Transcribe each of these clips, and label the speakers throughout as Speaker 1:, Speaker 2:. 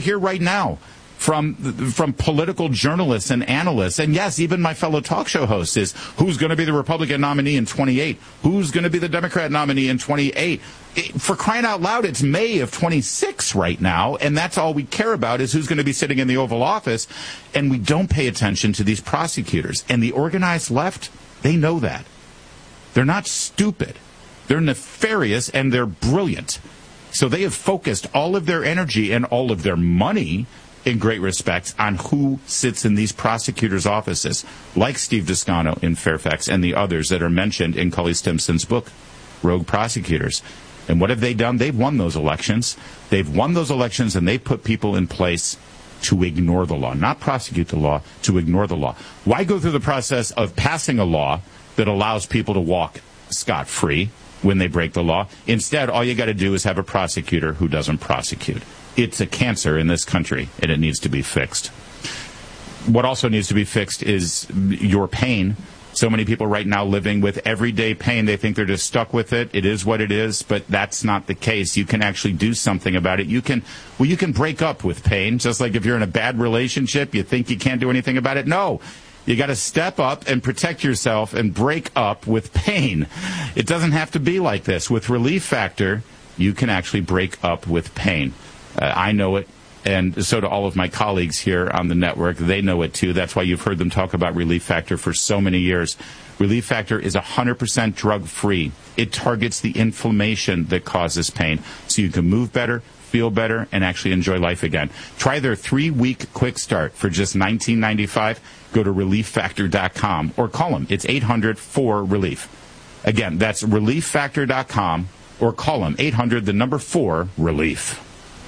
Speaker 1: hear right now from political journalists and analysts, and yes, even my fellow talk show hosts, is who's going to be the Republican nominee in 28? Who's going to be the Democrat nominee in 28? For crying out loud, it's May of 26 right now, and that's all we care about is who's going to be sitting in the Oval Office, and we don't pay attention to these prosecutors. And the organized left, they know that. They're not stupid. They're nefarious, and they're brilliant. So they have focused all of their energy and all of their money, in great respects, on who sits in these prosecutors' offices, like Steve Descano in Fairfax and the others that are mentioned in Cully Stimson's book, Rogue Prosecutors. And what have they done? They've won those elections. They've won those elections, and they put people in place to ignore the law, not prosecute the law, to ignore the law. Why go through the process of passing a law that allows people to walk scot-free when they break the law? Instead, all you got to do is have a prosecutor who doesn't prosecute. It's a cancer in this country, and it needs to be fixed. What also needs to be fixed is your pain. So many people right now living with everyday pain. They think they're just stuck with it. It is what it is, but that's not the case. You can actually do something about it. You can break up with pain, just like if you're in a bad relationship, you think you can't do anything about it. No. You got to step up and protect yourself and break up with pain. It doesn't have to be like this. With Relief Factor, you can actually break up with pain. I know it, and so do all of my colleagues here on the network. They know it, too. That's why you've heard them talk about Relief Factor for so many years. Relief Factor is 100% drug-free. It targets the inflammation that causes pain, so you can move better, feel better, and actually enjoy life again. Try their 3-week quick start for just $19.95. Go to ReliefFactor.com or call them. It's 800-4-RELIEF. Again, that's ReliefFactor.com or call them 800-4-RELIEF.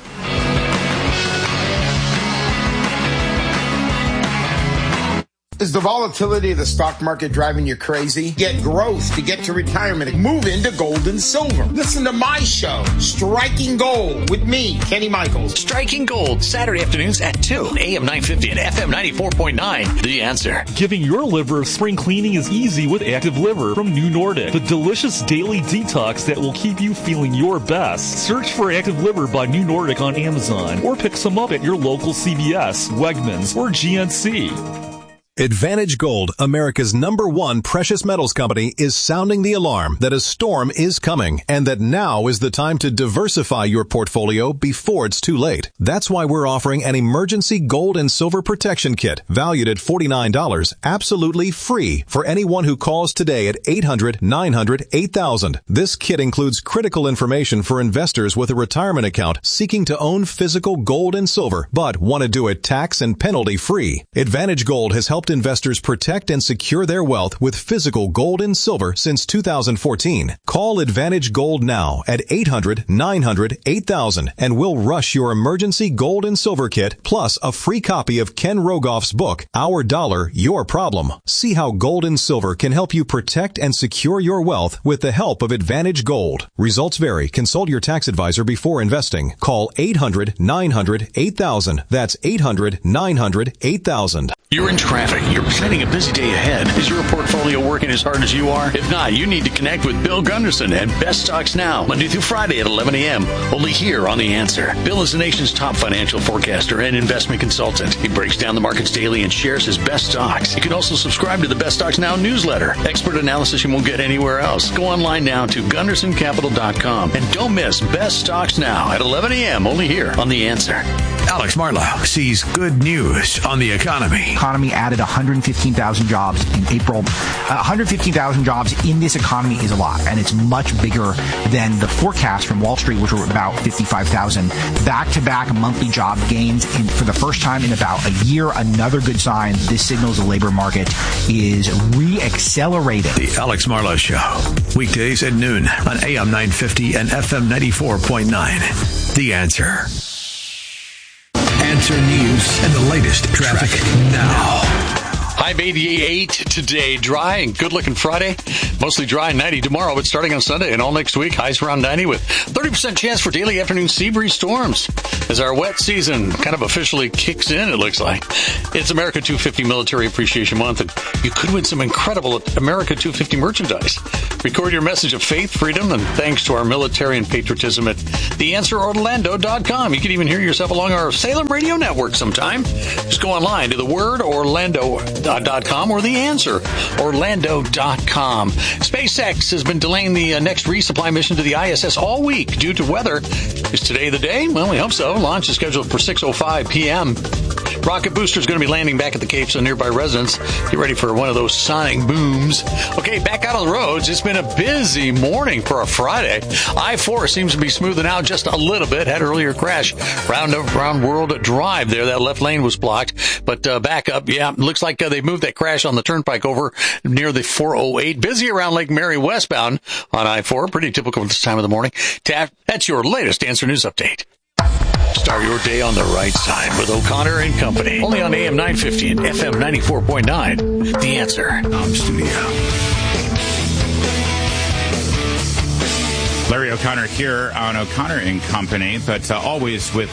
Speaker 2: Is the volatility of the stock market driving you crazy? Get growth to get to retirement. Move into gold and silver. Listen to my show, Striking Gold, with me, Kenny Michaels.
Speaker 3: Striking Gold, Saturday afternoons at 2, AM 950 and FM 94.9. The Answer.
Speaker 4: Giving your liver a spring cleaning is easy with Active Liver from New Nordic, the delicious daily detox that will keep you feeling your best. Search for Active Liver by New Nordic on Amazon or pick some up at your local CVS, Wegmans, or GNC.
Speaker 5: Advantage Gold, America's #1 precious metals company, is sounding the alarm that a storm is coming and that now is the time to diversify your portfolio before it's too late. That's why we're offering an emergency gold and silver protection kit valued at $49, absolutely free for anyone who calls today at 800-900-8000. This kit includes critical information for investors with a retirement account seeking to own physical gold and silver, but want to do it tax and penalty free. Advantage Gold has helped investors protect and secure their wealth with physical gold and silver since 2014. Call Advantage Gold now at 800-900-8000 and we'll rush your emergency gold and silver kit plus a free copy of Ken Rogoff's book, Our Dollar, Your Problem. See how gold and silver can help you protect and secure your wealth with the help of Advantage Gold. Results vary. Consult your tax advisor before investing. Call 800-900-8000. That's 800-900-8000.
Speaker 3: You're in traffic. You're planning a busy day ahead. Is your portfolio working as hard as you are? If not, you need to connect with Bill Gunderson at Best Stocks Now, Monday through Friday at 11 a.m., only here on The Answer. Bill is the nation's top financial forecaster and investment consultant. He breaks down the markets daily and shares his best stocks. You can also subscribe to the Best Stocks Now newsletter. Expert analysis you won't get anywhere else. Go online now to GundersonCapital.com and don't miss Best Stocks Now at 11 a.m., only here on The Answer.
Speaker 6: Alex Marlow sees good news on the economy.
Speaker 7: Economy added 115,000 jobs in April. 115,000 jobs in this economy is a lot, and it's much bigger than the forecast from Wall Street, which were about 55,000. Back-to-back monthly job gains for the first time in about a year. Another good sign. This signals the labor market is re-accelerating.
Speaker 6: The Alex Marlow Show, weekdays at noon on AM 950 and FM 94.9. The Answer. Answer News and the latest traffic now.
Speaker 3: High of 88 today. Dry and good-looking Friday. Mostly dry and 90 tomorrow, but starting on Sunday and all next week, highs around 90 with 30% chance for daily afternoon sea breeze storms. As our wet season kind of officially kicks in, it looks like. It's America 250 Military Appreciation Month, and you could win some incredible America 250 merchandise. Record your message of faith, freedom, and thanks to our military and patriotism at theanswerorlando.com. You can even hear yourself along our Salem radio network sometime. Just go online to thewordorlando.com or theanswerorlando.com. SpaceX has been delaying the next resupply mission to the ISS all week due to weather. Is today the day? Well, we hope so. Launch is scheduled for 6:05 p.m. Rocket booster is going to be landing back at the Cape, so nearby residents, get ready for one of those sonic booms. Okay, back out on the roads. It's been a busy morning for a Friday. I-4 seems to be smoothing out just a little bit. Had an earlier crash around World Drive there. That left lane was blocked, but back up. Yeah, looks like they moved that crash on the turnpike over near the 408. Busy around Lake Mary westbound on I-4. Pretty typical this time of the morning. That's your latest Answer News Update. Start your day on the right side with O'Connor and Company. Only on AM 950 and FM 94.9. The Answer. I'm Studio.
Speaker 1: Larry O'Connor here on O'Connor and Company, but always with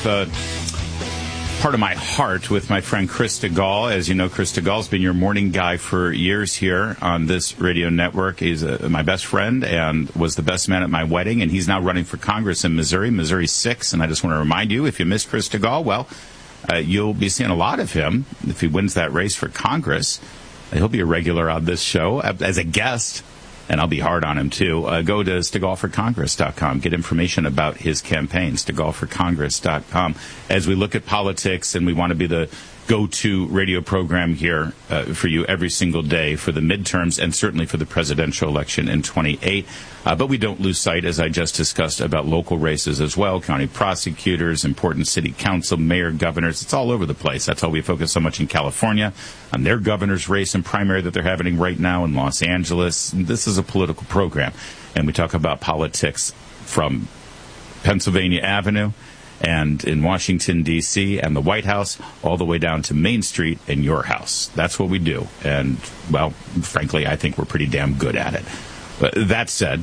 Speaker 1: part of my heart with my friend Chris DeGaulle. As you know, Chris DeGaulle has been your morning guy for years here on this radio network. He's my best friend and was the best man at my wedding, and he's now running for Congress in Missouri, Missouri 6. And I just want to remind you, if you missed Chris DeGaulle, well, you'll be seeing a lot of him if he wins that race for Congress. He'll be a regular on this show as a guest. And I'll be hard on him, too. Go to SteGaullForCongress.com. Get information about his campaign, SteGaullForCongress.com. As we look at politics, and we want to be the go-to radio program here for you every single day for the midterms and certainly for the presidential election in 28. But we don't lose sight, as I just discussed, about local races as well, county prosecutors, important city council, mayor, governors. It's all over the place. That's why we focus so much in California on their governor's race and primary that they're having right now in Los Angeles. This is a political program, and we talk about politics from Pennsylvania Avenue and in Washington, D.C., and the White House, all the way down to Main Street and your house. That's what we do. And, well, frankly, I think we're pretty damn good at it. But that said,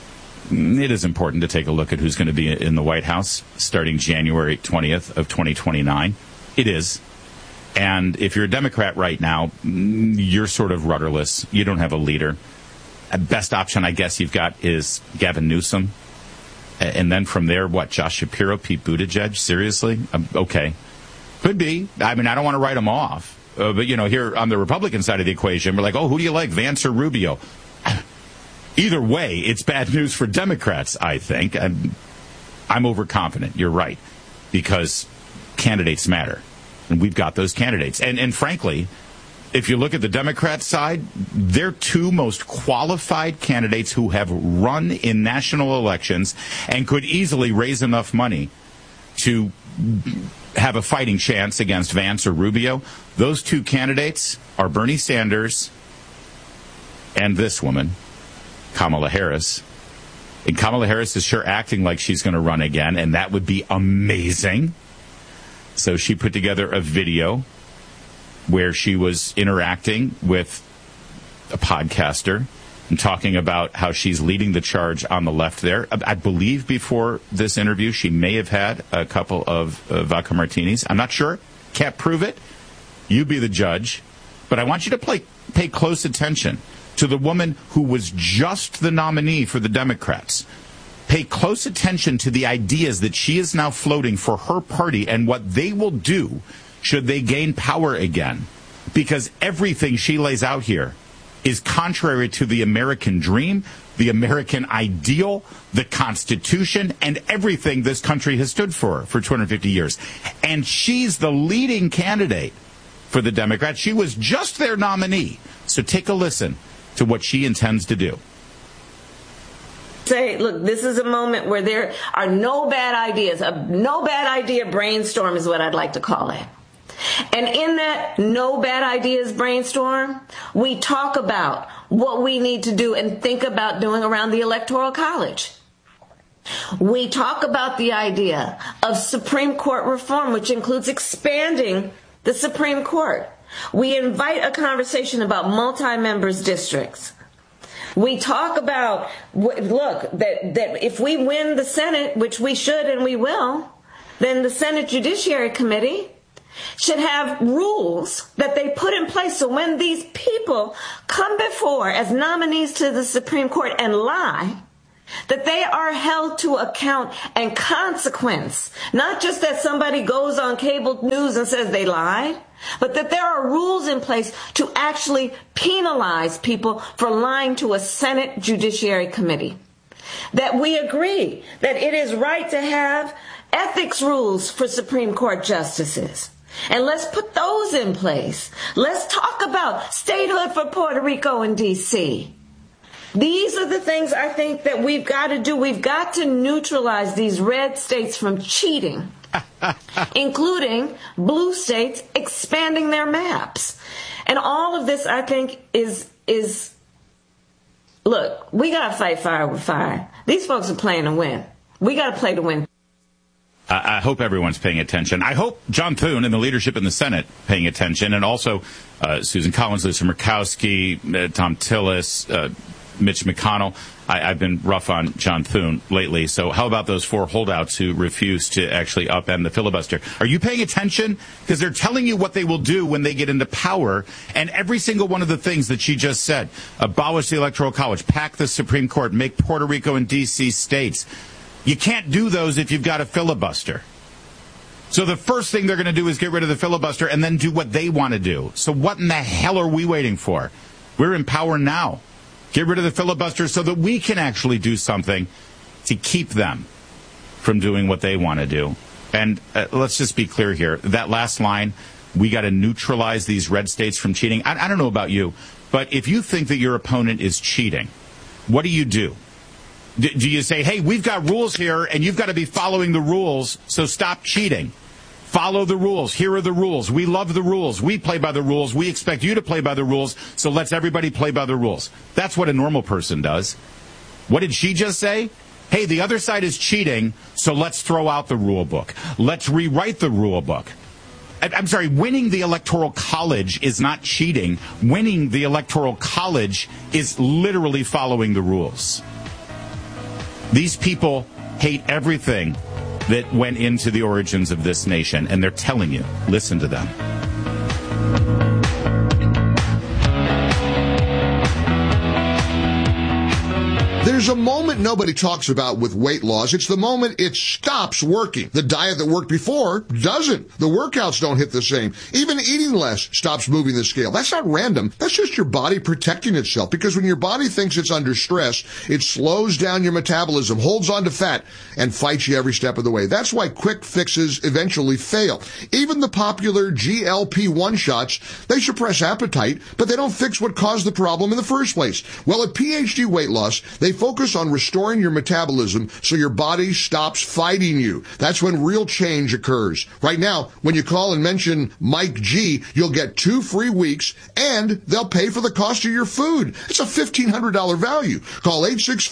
Speaker 1: it is important to take a look at who's going to be in the White House starting January 20th of 2029. It is. And if you're a Democrat right now, you're sort of rudderless. You don't have a leader. Best option, I guess, you've got is Gavin Newsom. And then from there, what, Josh Shapiro, Pete Buttigieg? Seriously? Okay. Could be. I mean, I don't want to write them off. But, you know, here on the Republican side of the equation, we're like, oh, who do you like, Vance or Rubio? Either way, it's bad news for Democrats, I think. I'm overconfident. You're right. Because candidates matter. And we've got those candidates. And frankly, if you look at the Democrat side, they're two most qualified candidates who have run in national elections and could easily raise enough money to have a fighting chance against Vance or Rubio. Those two candidates are Bernie Sanders and this woman, Kamala Harris. And Kamala Harris is sure acting like she's going to run again, and that would be amazing. So she put together a video where she was interacting with a podcaster and talking about how she's leading the charge on the left there. I believe before this interview, she may have had a couple of vodka martinis. I'm not sure. Can't prove it. You be the judge. But I want you to pay close attention to the woman who was just the nominee for the Democrats. Pay close attention to the ideas that she is now floating for her party and what they will do should they gain power again. Because everything she lays out here is contrary to the American dream, the American ideal, the Constitution, and everything this country has stood for 250 years. And she's the leading candidate for the Democrats. She was just their nominee. So take a listen to what she intends to do.
Speaker 8: Say, look, this is a moment where there are no bad ideas. A no bad idea brainstorm is what I'd like to call it. And in that no bad ideas brainstorm, we talk about what we need to do and think about doing around the Electoral College. We talk about the idea of Supreme Court reform, which includes expanding the Supreme Court. We invite a conversation about multi-members districts. We talk about, that if we win the Senate, which we should and we will, then the Senate Judiciary Committee should have rules that they put in place so when these people come before as nominees to the Supreme Court and lie, that they are held to account and consequence. Not just that somebody goes on cable news and says they lied, but that there are rules in place to actually penalize people for lying to a Senate Judiciary Committee. That we agree that it is right to have ethics rules for Supreme Court justices. And let's put those in place. Let's talk about statehood for Puerto Rico and D.C. These are the things I think that we've got to do. We've got to neutralize these red states from cheating, including blue states expanding their maps. And all of this, I think, is look, we got to fight fire with fire. These folks are playing to win. We got to play to win.
Speaker 1: I hope everyone's paying attention. I hope John Thune and the leadership in the Senate paying attention, and also Susan Collins, Lisa Murkowski, Tom Tillis, Mitch McConnell. I've been rough on John Thune lately, so how about those 4 holdouts who refuse to actually upend the filibuster? Are you paying attention? Because they're telling you what they will do when they get into power, and every single one of the things that she just said, abolish the Electoral College, pack the Supreme Court, make Puerto Rico and D.C. states. You can't do those if you've got a filibuster. So the first thing they're going to do is get rid of the filibuster and then do what they want to do. So what in the hell are we waiting for? We're in power now. Get rid of the filibuster so that we can actually do something to keep them from doing what they want to do. And let's just be clear here. That last line, we got to neutralize these red states from cheating. I don't know about you, but if you think that your opponent is cheating, what do? Do you say, hey, we've got rules here, and you've got to be following the rules, so stop cheating. Follow the rules. Here are the rules. We love the rules. We play by the rules. We expect you to play by the rules, so let's everybody play by the rules. That's what a normal person does. What did she just say? Hey, the other side is cheating, so let's throw out the rule book. Let's rewrite the rule book. I'm sorry, winning the Electoral College is not cheating. Winning the Electoral College is literally following the rules. These people hate everything that went into the origins of this nation, and they're telling you, listen to them.
Speaker 9: There's a moment nobody talks about with weight loss. It's the moment it stops working. The diet that worked before doesn't. The workouts don't hit the same. Even eating less stops moving the scale. That's not random. That's just your body protecting itself, because when your body thinks it's under stress, it slows down your metabolism, holds on to fat, and fights you every step of the way. That's why quick fixes eventually fail. Even the popular GLP-1 shots, they suppress appetite, but they don't fix what caused the problem in the first place. Well, at PhD Weight Loss, they focus on restoring your metabolism so your body stops fighting you. That's when real change occurs. Right now, when you call and mention Mike G, you'll get 2 free weeks, and they'll pay for the cost of your food. It's a $1,500 value. Call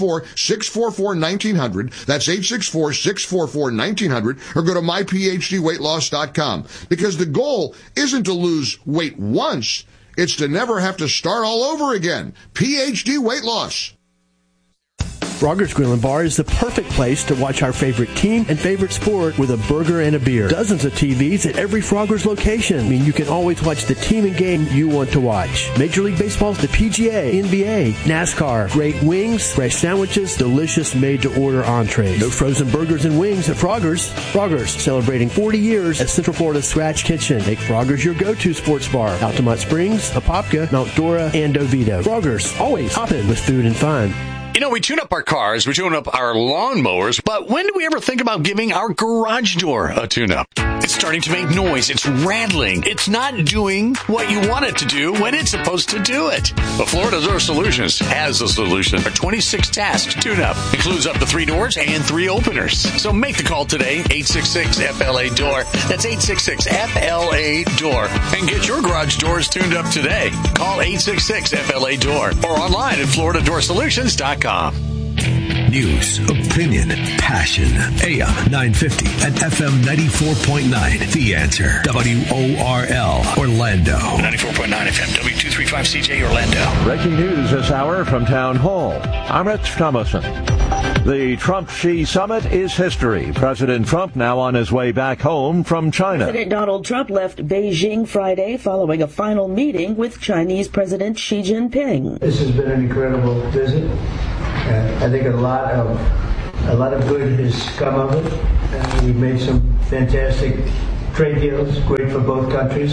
Speaker 9: 864-644-1900. That's 864-644-1900, or go to myphdweightloss.com. Because the goal isn't to lose weight once, it's to never have to start all over again. PhD Weight Loss.
Speaker 10: Frogger's Grill and Bar is the perfect place to watch our favorite team and favorite sport with a burger and a beer. Dozens of TVs at every Frogger's location. I mean, you can always watch the team and game you want to watch. Major League Baseball's the PGA, NBA, NASCAR, great wings, fresh sandwiches, delicious made-to-order entrees. No frozen burgers and wings at Frogger's. Frogger's, celebrating 40 years at Central Florida's Scratch Kitchen. Make Frogger's your go-to sports bar. Altamont Springs, Apopka, Mount Dora, and Oviedo. Frogger's, always hopping with food and fun.
Speaker 3: You know, we tune up our cars, we tune up our lawnmowers, but when do we ever think about giving our garage door a tune-up? It's starting to make noise. It's rattling. It's not doing what you want it to do when it's supposed to do it. But Florida Door Solutions has a solution. Our 26-task tune-up includes up to 3 doors and 3 openers. So make the call today, 866-FLA-DOOR. That's 866-FLA-DOOR. And get your garage doors tuned up today. Call 866-FLA-DOOR or online at FloridaDoorSolutions.com.
Speaker 6: News, opinion, passion. AM 950 and FM 94.9. The Answer. WORL, Orlando.
Speaker 3: 94.9 FM, W235CJ, Orlando.
Speaker 11: Breaking news this hour from Town Hall. I'm Rich Thomason. The Trump-Xi summit is history. President Trump now on his way back home from China.
Speaker 12: President Donald Trump left Beijing Friday following a final meeting with Chinese President Xi Jinping.
Speaker 13: This has been an incredible visit. I think a lot of good has come of it. We've made some fantastic trade deals, great for both countries.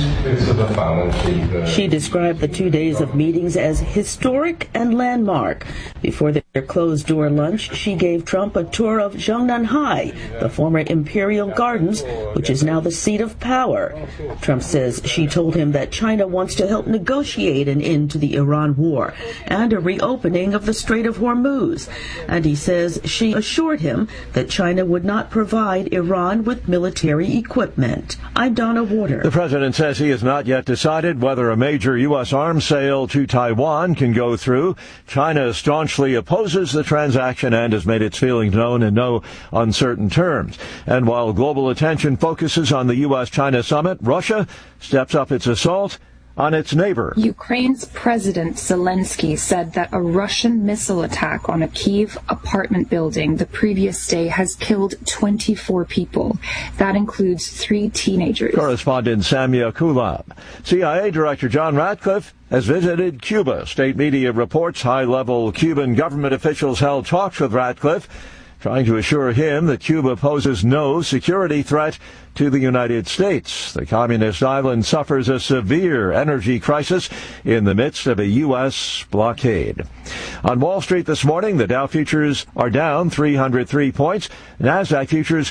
Speaker 12: She described the 2 days of meetings as historic and landmark. Before their closed-door lunch, she gave Trump a tour of Zhongnanhai, the former Imperial Gardens, which is now the seat of power. Trump says she told him that China wants to help negotiate an end to the Iran war and a reopening of the Strait of Hormuz. And he says she assured him that China would not provide Iran with military equipment. I'm Donna Warder.
Speaker 11: The president says he has not yet decided whether a major U.S. arms sale to Taiwan can go through. China staunchly opposes the transaction and has made its feelings known in no uncertain terms. And while global attention focuses on the U.S.-China summit, Russia steps up its assault on its neighbor.
Speaker 14: Ukraine's President Zelensky said that a Russian missile attack on a Kyiv apartment building the previous day has killed 24 people. That includes 3 teenagers.
Speaker 11: Correspondent Samia Kulab. CIA Director John Ratcliffe has visited Cuba. State media reports high-level Cuban government officials held talks with Ratcliffe, trying to assure him that Cuba poses no security threat to the United States. The communist island suffers a severe energy crisis in the midst of a U.S. blockade. On Wall Street this morning, the Dow futures are down 303 points. NASDAQ futures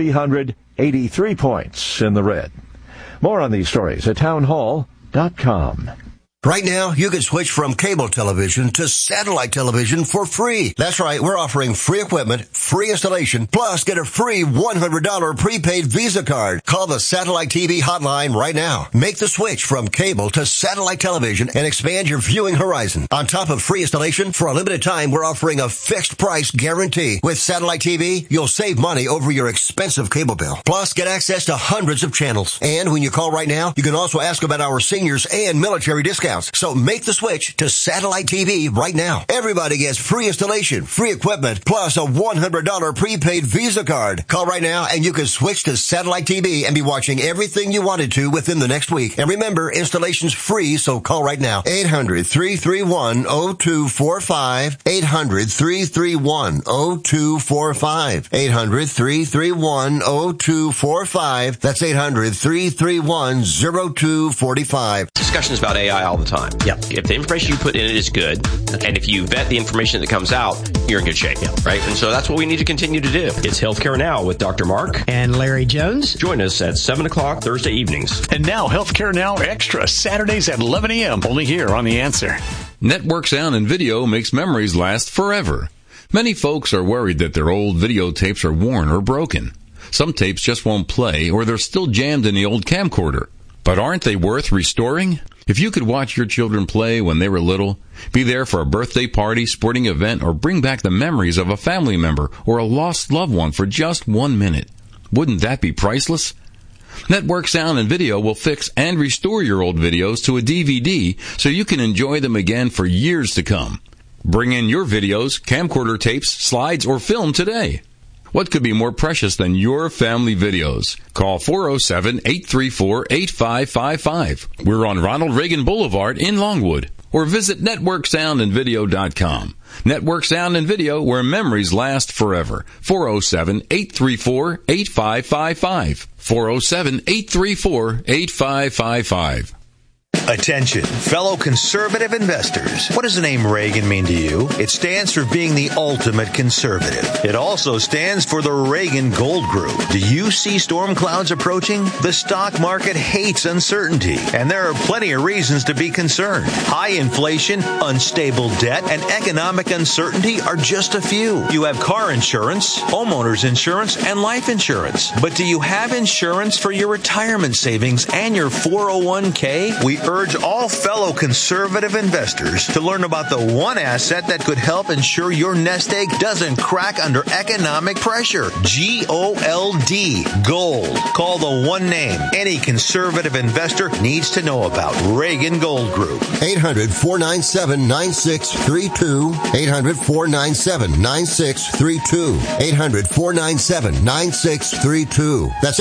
Speaker 11: 383 points in the red. More on these stories at townhall.com.
Speaker 15: Right now, you can switch from cable television to satellite television for free. That's right, we're offering free equipment, free installation, plus get a free $100 prepaid Visa card. Call the Satellite TV hotline right now. Make the switch from cable to satellite television and expand your viewing horizon. On top of free installation, for a limited time, we're offering a fixed price guarantee. With Satellite TV, you'll save money over your expensive cable bill. Plus, get access to hundreds of channels. And when you call right now, you can also ask about our seniors and military discounts. So make the switch to Satellite TV right now. Everybody gets free installation, free equipment, plus a $100 prepaid Visa card. Call right now and you can switch to Satellite TV and be watching everything you wanted to within the next week. And remember, installation's free, so call right now. 800-331-0245. 800-331-0245. 800-331-0245. That's 800-331-0245.
Speaker 16: Discussions about AI all the time. Yep. If the information you put in it is good, and if you vet the information that comes out, you're in good shape, right? And so that's what we need to continue to do. It's Healthcare Now with Dr. Mark
Speaker 17: and Larry Jones.
Speaker 16: Join us at 7 o'clock Thursday evenings.
Speaker 3: And now Healthcare Now Extra, Saturdays at 11 a.m. Only here on The Answer.
Speaker 18: Network Sound and Video makes memories last forever. Many folks are worried that their old videotapes are worn or broken. Some tapes just won't play, or they're still jammed in the old camcorder. But aren't they worth restoring? If you could watch your children play when they were little, be there for a birthday party, sporting event, or bring back the memories of a family member or a lost loved one for just 1 minute, wouldn't that be priceless? Network Sound and Video will fix and restore your old videos to a DVD so you can enjoy them again for years to come. Bring in your videos, camcorder tapes, slides, or film today. What could be more precious than your family videos? Call 407-834-8555. We're on Ronald Reagan Boulevard in Longwood. Or visit networksoundandvideo.com. Network Sound and Video, where memories last forever. 407-834-8555. 407-834-8555.
Speaker 19: Attention, fellow conservative investors. What does the name Reagan mean to you? It stands for being the ultimate conservative. It also stands for the Reagan Gold Group. Do you see storm clouds approaching? The stock market hates uncertainty, and there are plenty of reasons to be concerned. High inflation, unstable debt, and economic uncertainty are just a few. You have car insurance, homeowners insurance, and life insurance. But do you have insurance for your retirement savings and your 401k? We urge urge all fellow conservative investors to learn about the one asset that could help ensure your nest egg doesn't crack under economic pressure. GOLD. Gold. Call the one name any conservative investor needs to know about. Reagan Gold Group.
Speaker 15: 800-497-9632. 800-497-9632. 800-497-9632. That's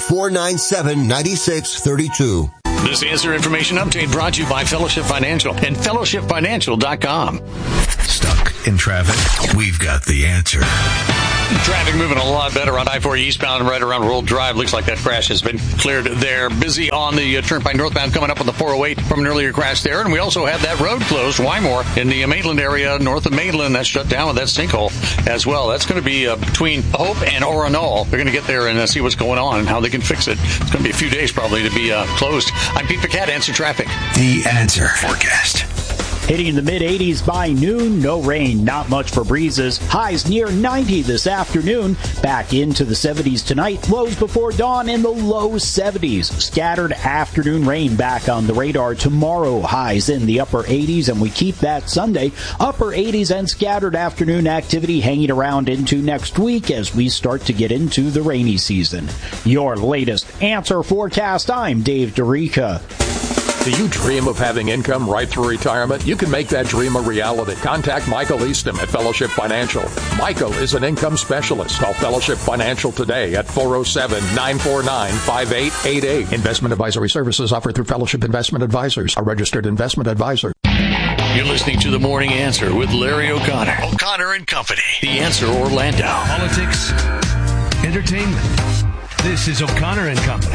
Speaker 15: 800-497-9632.
Speaker 3: This Answer Information Update brought to you by Fellowship Financial and fellowshipfinancial.com.
Speaker 6: Stuck in traffic? We've got the answer.
Speaker 3: Traffic moving a lot better on I-40 eastbound right around World Drive. Looks like that crash has been cleared there. Busy on the Turnpike northbound coming up on the 408 from an earlier crash there. And we also had that road closed, Wymore, in the Maitland area, north of Maitland. That's shut down with that sinkhole as well. That's going to be between Hope and Orono. They're going to get there and see what's going on and how they can fix it. It's going to be a few days probably to be closed. I'm Pete Paquette, Answer Traffic.
Speaker 6: The Answer forecast.
Speaker 17: Hitting in the mid-80s by noon, no rain, not much for breezes. Highs near 90 this afternoon. Back into the 70s tonight. Lows before dawn in the low 70s. Scattered afternoon rain back on the radar tomorrow. Highs in the upper 80s, and we keep that Sunday. Upper 80s and scattered afternoon activity hanging around into next week as we start to get into the rainy season. Your latest Answer forecast. I'm Dave DeRica.
Speaker 20: Do you dream of having income right through retirement? You can make that dream a reality. Contact Michael Easton at Fellowship Financial. Michael is an income specialist. Call Fellowship Financial today at 407-949-5888. Investment advisory services offered through Fellowship Investment Advisors, a registered investment advisor.
Speaker 3: You're listening to The Morning Answer with Larry O'Connor. O'Connor and Company. The Answer Orlando.
Speaker 6: Politics, entertainment. This is O'Connor and Company.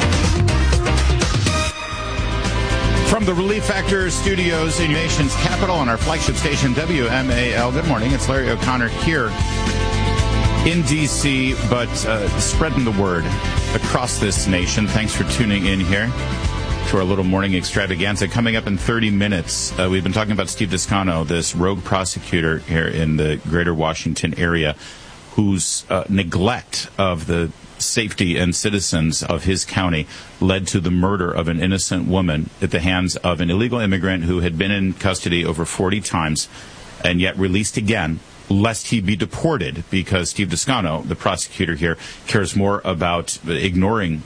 Speaker 1: From the Relief Factor studios in the nation's capital on our flagship station, WMAL. Good morning. It's Larry O'Connor here in D.C., but spreading the word across this nation. Thanks for tuning in here to our little morning extravaganza. Coming up in 30 minutes, we've been talking about Steve Descano, this rogue prosecutor here in the greater Washington area, whose neglect of the safety and citizens of his county led to the murder of an innocent woman at the hands of an illegal immigrant who had been in custody over 40 times and yet released again, lest he be deported, because Steve Descano, the prosecutor here, cares more about ignoring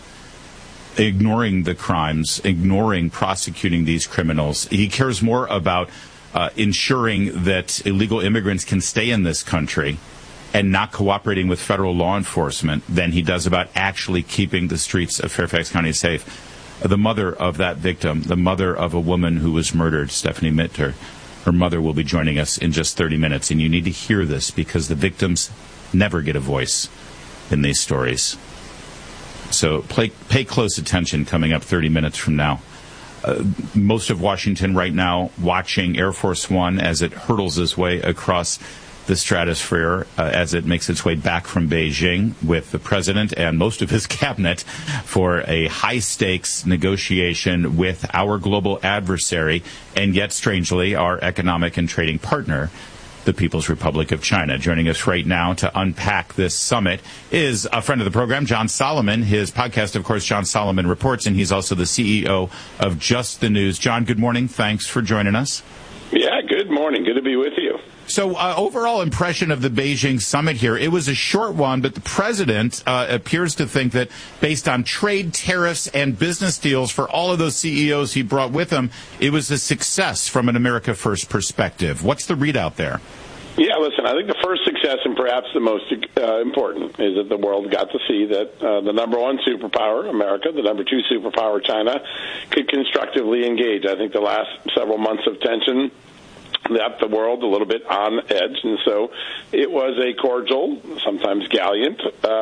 Speaker 1: the crimes, ignoring prosecuting these criminals. He cares more about ensuring that illegal immigrants can stay in this country and not cooperating with federal law enforcement than he does about actually keeping the streets of Fairfax County safe. The mother of that victim, the mother of a woman who was murdered, Stephanie Mitter, her mother will be joining us in just 30 minutes. And you need to hear this because the victims never get a voice in these stories. So pay close attention coming up 30 minutes from now. Most of Washington right now watching Air Force One as it hurtles its way across the stratosphere as it makes its way back from Beijing with the president and most of his cabinet for a high-stakes negotiation with our global adversary and yet, strangely, our economic and trading partner, the People's Republic of China. Joining us right now to unpack this summit is a friend of the program, John Solomon. His podcast, of course, John Solomon Reports, and he's also the CEO of Just the News. John, good morning. Thanks for joining us.
Speaker 21: Yeah, good morning. Good to be with you.
Speaker 1: So overall impression of the Beijing summit here, it was a short one, but the president appears to think that based on trade tariffs and business deals for all of those CEOs he brought with him, it was a success from an America First perspective. What's the readout there?
Speaker 21: Yeah, listen, I think the first success and perhaps the most important is that the world got to see that the number one superpower, America, the number two superpower, China, could constructively engage. I think the last several months of tension left the world a little bit on edge, and so it was a cordial, sometimes gallant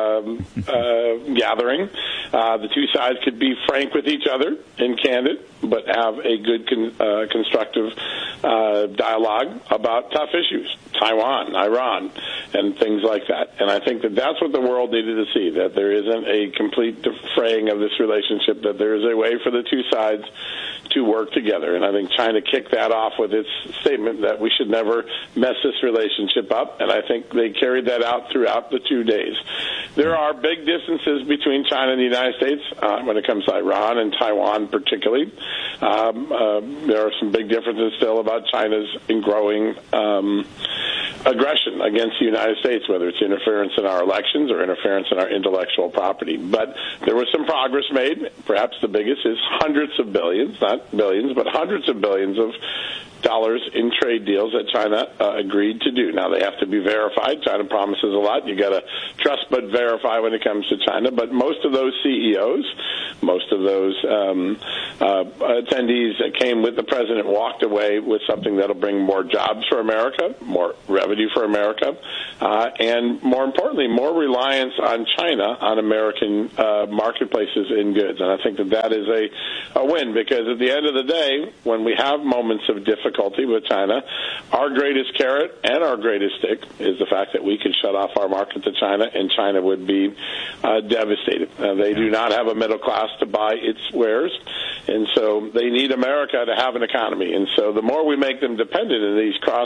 Speaker 21: gathering. The two sides could be frank with each other and candid, but have a good constructive dialogue about tough issues, Taiwan, Iran, and things like that. And I think that that's what the world needed to see, that there isn't a complete fraying of this relationship, that there is a way for the two sides to work together. And I think China kicked that off with its statement statement that we should never mess this relationship up, and I think they carried that out throughout the 2 days. There are big distances between China and the United States when it comes to Iran and Taiwan particularly. There are some big differences still about China's growing aggression against the United States, whether it's interference in our elections or interference in our intellectual property. But there was some progress made. Perhaps the biggest is hundreds of billions, not billions, but hundreds of billions of dollars in trade deals that China agreed to do. Now, they have to be verified. China promises a lot. You got to trust but verify when it comes to China. But most of those CEOs, most of those attendees that came with the president walked away with something that'll bring more jobs for America, more revenue for America, and more importantly, more reliance on China on American marketplaces and goods. And I think that is a win, because at the end of the day, when we have moments of difficulty with China, our greatest carrot and our greatest stick is the fact that we could shut off our market to China, and China would be devastated. They do not have a middle class to buy its wares, and so they need America to have an economy. And so the more we make them dependent in these cross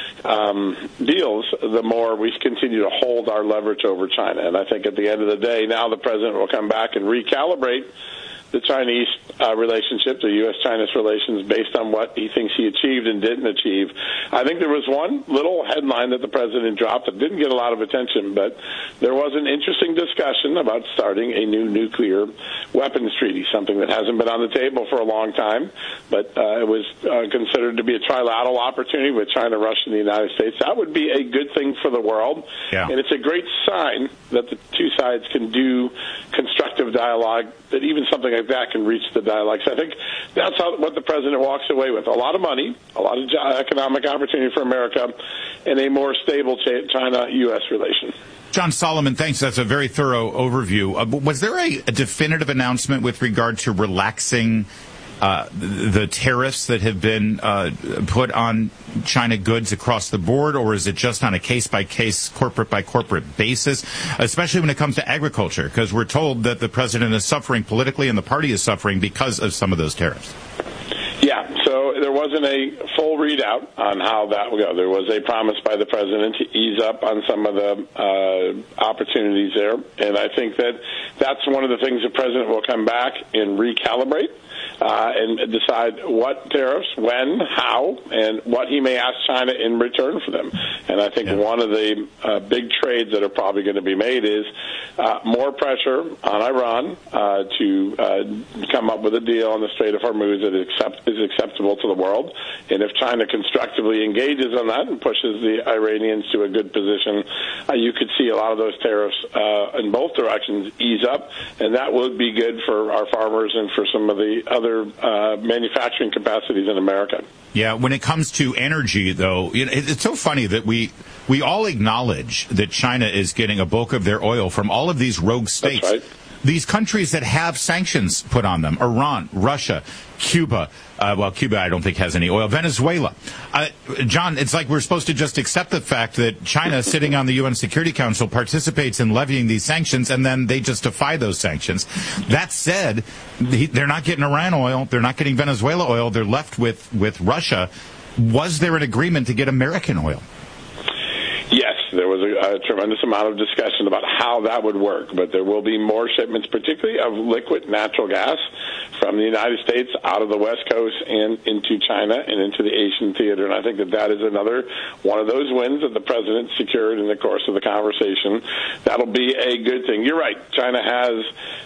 Speaker 21: deals, the more we continue to hold our leverage over China. And I think at the end of the day, now the president will come back and recalibrate the Chinese relationship, the U.S.-China's relations, based on what he thinks he achieved and didn't achieve. I think there was one little headline that the president dropped that didn't get a lot of attention, but there was an interesting discussion about starting a new nuclear weapons treaty, something that hasn't been on the table for a long time, but it was considered to be a trilateral opportunity with China, Russia, and the United States. That would be a good thing for the world, and it's a great sign that the two sides can do constructive dialogue, that even something like that can reach the dialogue. So I think that's what the president walks away with. A lot of money, a lot of economic opportunity for America, and a more stable China-U.S. relation.
Speaker 1: John Solomon, thanks. That's a very thorough overview. Was there a definitive announcement with regard to relaxing the tariffs that have been put on China goods across the board, or is it just on a case-by-case, corporate-by-corporate basis, especially when it comes to agriculture? Because we're told that the president is suffering politically and the party is suffering because of some of those tariffs.
Speaker 21: Yeah, so there wasn't a full readout on how that would go. There was a promise by the president to ease up on some of the opportunities there, and I think that's one of the things the president will come back and recalibrate. And decide what tariffs, when, how, and what he may ask China in return for them. And I think one of the big trades that are probably going to be made is more pressure on Iran to come up with a deal on the Strait of Hormuz that is acceptable to the world. And if China constructively engages on that and pushes the Iranians to a good position, you could see a lot of those tariffs in both directions ease up, and that would be good for our farmers and for some of the other manufacturing capacities in America.
Speaker 1: Yeah, when it comes to energy, though, it's so funny that we all acknowledge that China is getting a bulk of their oil from all of these rogue states.
Speaker 21: That's right.
Speaker 1: These countries that have sanctions put on them, Iran, Russia, Cuba, Cuba I don't think has any oil, Venezuela. John, it's like we're supposed to just accept the fact that China, sitting on the UN Security Council, participates in levying these sanctions, and then they just defy those sanctions. That said, they're not getting Iran oil, they're not getting Venezuela oil, they're left with Russia. Was there an agreement to get American oil?
Speaker 21: Yes, there was a tremendous amount of discussion about how that would work, but there will be more shipments, particularly of liquid natural gas from the United States out of the West Coast and into China and into the Asian theater. And I think that is another one of those wins that the president secured in the course of the conversation. That'll be a good thing. You're right. China has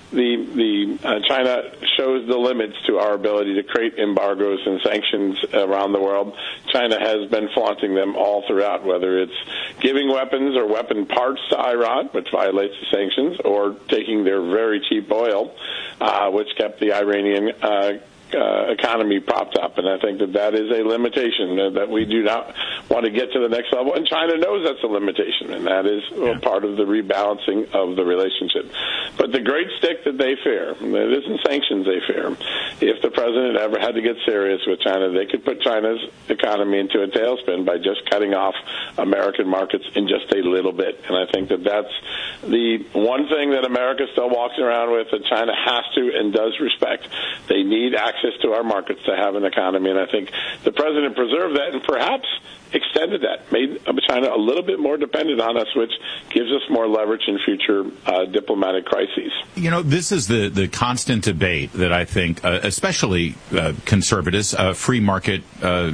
Speaker 21: China shows the limits to our ability to create embargoes and sanctions around the world. China has been flaunting them all throughout, whether it's giving weapons or weapon parts to Iran, which violates the sanctions, or taking their very cheap oil, which kept the Iranian economy propped up. And I think that is a limitation that we do not want to get to the next level. And China knows that's a limitation, and that is part of the rebalancing of the relationship. But the great stick that they fear, it isn't sanctions they fear. If the president ever had to get serious with China, they could put China's economy into a tailspin by just cutting off American markets in just a little bit. And I think that's the one thing that America still walks around with that China has to and does respect. They need access access to our markets to have an economy. And I think the president preserved that and perhaps extended that, made China a little bit more dependent on us, which gives us more leverage in future diplomatic crises.
Speaker 1: You know, this is the constant debate that I think, especially conservatives, free market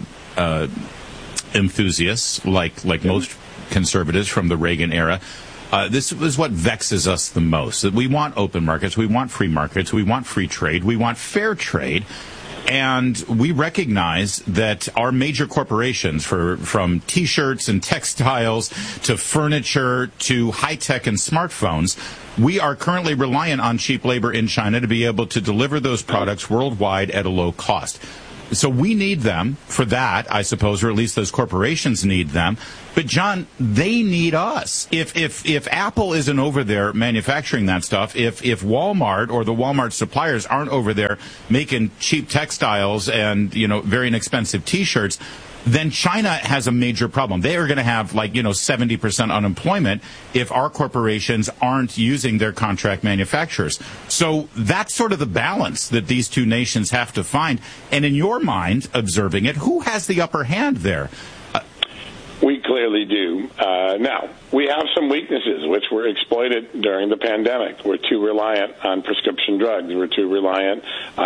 Speaker 1: enthusiasts, like most conservatives from the Reagan era, this is what vexes us the most. That we want open markets, we want free markets, we want free trade, we want fair trade. And we recognize that our major corporations, from T-shirts and textiles to furniture to high-tech and smartphones, we are currently reliant on cheap labor in China to be able to deliver those products worldwide at a low cost. So we need them for that, I suppose, or at least those corporations need them. But, John, they need us. If Apple isn't over there manufacturing that stuff, if Walmart or the Walmart suppliers aren't over there making cheap textiles and, very inexpensive T-shirts, then China has a major problem. They are going to have 70% unemployment if our corporations aren't using their contract manufacturers. So that's sort of the balance that these two nations have to find. And in your mind, observing it, who has the upper hand there?
Speaker 21: We clearly do. Now, we have some weaknesses which were exploited during the pandemic. We're too reliant on prescription drugs. We're too reliant